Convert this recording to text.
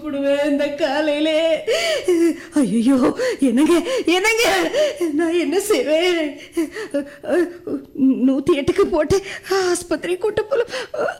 புடுவேன் இந்த காலையிலே. ஐயோ, என்னங்க என்னங்க, நான் என்ன செய்வேன்? 108க்கு போட்டு ஆஸ்பத்திரி கூட்டு போல.